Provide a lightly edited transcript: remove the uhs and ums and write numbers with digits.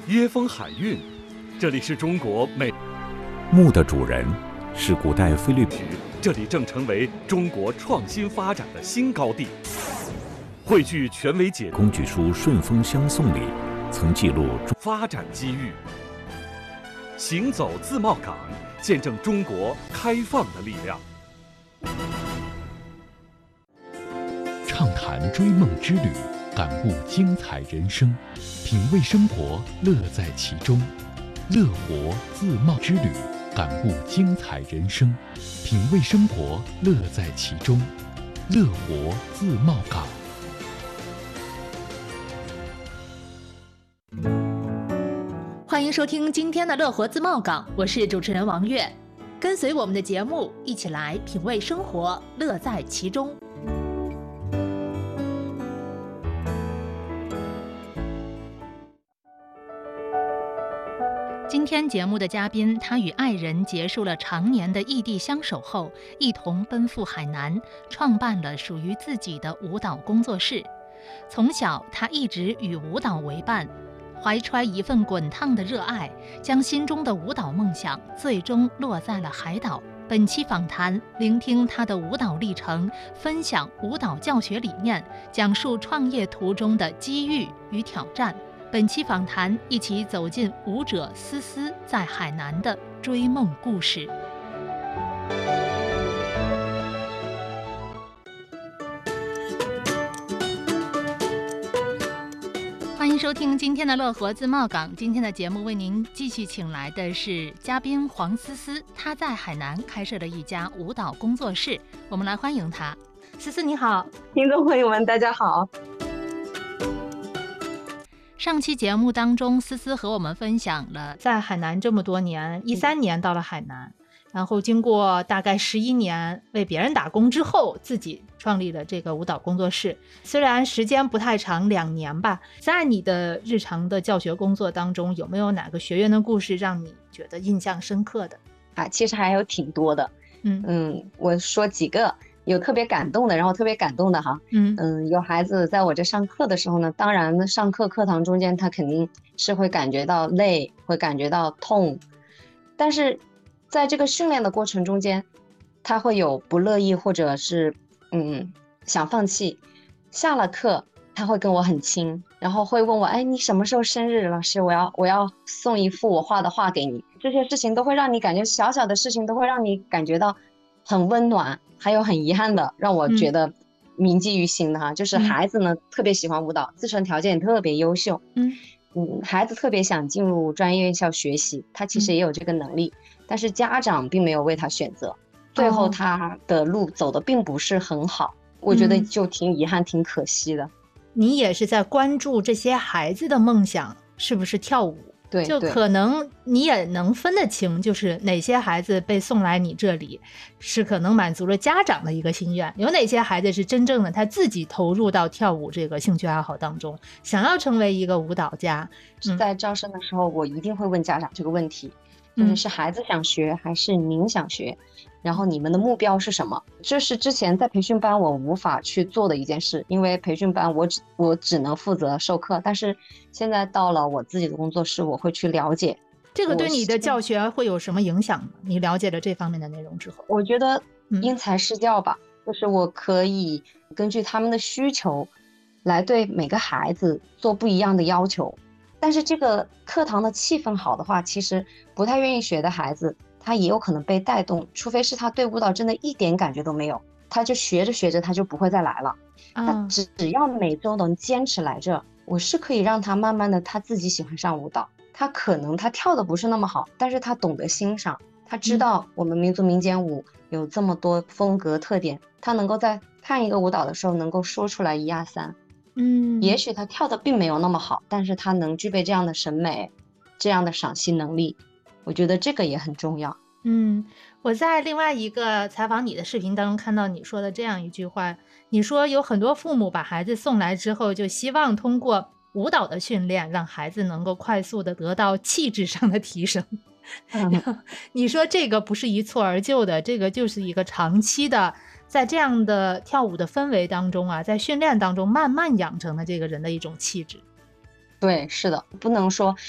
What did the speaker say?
椰风海韵，这里是中国美木的主人是古代菲律宾， 这里正成为中国创新发展的新高地。汇聚权威解工具书《顺风相送》里曾记录发展机遇，行走自贸港，见证中国开放的力量。 畅谈追梦之旅，感悟精彩人生，品味生活，乐在其中。乐活自贸之旅，感悟精彩人生，品味生活，乐在其中。乐活自贸港。 欢迎收听今天的乐活自贸港，我是主持人王悦，跟随我们的节目一起来品味生活，乐在其中。今天节目的嘉宾，他与爱人结束了常年的异地相守后，一同奔赴海南，创办了属于自己的舞蹈工作室。从小，他一直与舞蹈为伴，怀揣一份滚烫的热爱，将心中的舞蹈梦想最终落在了海岛。本期访谈，聆听他的舞蹈历程，分享舞蹈教学理念，讲述创业途中的机遇与挑战。本期访谈，一起走进舞者思思在海南的追梦故事。欢迎收听今天的乐活自贸港。今天的节目为您继续请来的是嘉宾黄思思，她在海南开设了一家舞蹈工作室，我们来欢迎她。思思你好。 听众朋友们大家好。 上期节目当中，思思和我们分享了在海南这么多年，13年到了海南，然后经过大概11年为别人打工之后，自己创立了这个舞蹈工作室。虽然时间不太长，2年吧。在你的日常的教学工作当中，有没有哪个学员的故事让你觉得印象深刻的？ 其实还有挺多的。我说几个。有特别感动的，然后特别感动的哈。有孩子在我这上课的时候呢，当然上课堂中间他肯定是会感觉到累，会感觉到痛，但是在这个训练的过程中间，他会有不乐意或者是想放弃。下了课他会跟我很亲，然后会问我，你什么时候生日？老师，我要送一幅我画的画给你。这些事情都会让你感觉，小小的事情都会让你感觉到很温暖。还有很遗憾的，让我觉得铭记于心的哈，就是孩子呢特别喜欢舞蹈，自身条件也特别优秀。孩子特别想进入专业院校学习，他其实也有这个能力，但是家长并没有为他选择，最后他的路走的并不是很好，我觉得就挺遗憾，挺可惜的。 你也是在关注这些孩子的梦想是不是跳舞？ 对， 就可能你也能分得清，就是哪些孩子被送来你这里是可能满足了家长的一个心愿，有哪些孩子是真正的他自己投入到跳舞这个兴趣爱好当中，想要成为一个舞蹈家。 在招生的时候我一定会问家长这个问题，就是孩子想学还是您想学，然后你们的目标是什么？这是之前在培训班我无法去做的一件事，因为培训班我只能负责授课，但是现在到了我自己的工作室，我会去了解。 这个对你的教学会有什么影响吗？你了解了这方面的内容之后？ 我觉得因材施教吧，就是我可以根据他们的需求来对每个孩子做不一样的要求。但是这个课堂的气氛好的话，其实不太愿意学的孩子他也有可能被带动，除非是他对舞蹈真的一点感觉都没有，他就学着学着他就不会再来了。他只要每周能坚持来着，我是可以让他慢慢的他自己喜欢上舞蹈。他可能他跳的不是那么好，但是他懂得欣赏，他知道我们民族民间舞有这么多风格特点，他能够在看一个舞蹈的时候能够说出来1、2、3。也许他跳的并没有那么好，但是他能具备这样的审美，这样的赏析能力，我觉得这个也很重要。 我在另外一个采访你的视频当中看到你说的这样一句话，你说有很多父母把孩子送来之后，就希望通过舞蹈的训练让孩子能够快速的得到气质上的提升。你说这个不是一蹴而就的，这个就是一个长期的在这样的跳舞的氛围当中啊，在训练当中慢慢养成的这个人的一种气质。 对，是的，不能说